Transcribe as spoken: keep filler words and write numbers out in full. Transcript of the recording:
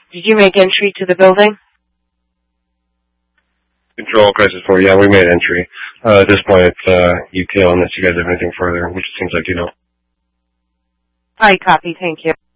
Did you make entry to the building? Control, Crisis four, yeah, we made entry. Uh, at this point, it's uh, U T L unless you guys have anything further, which it seems like you don't. I copy, thank you.